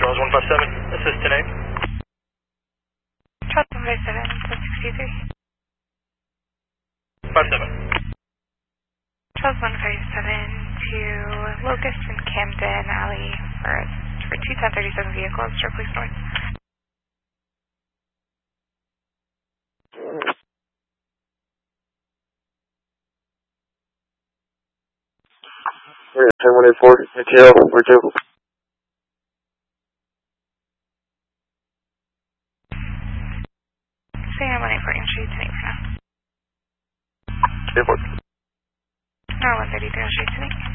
Charles 157, assist 10-8. Charles 157, 63. 57. Charles 157 to Locust and Camden Alley for 2 1037 vehicles, sure, please north. We're at 10-184, ATL, where to? Say I'm 184 entry to me for now. Airport. No, 133 entry to me.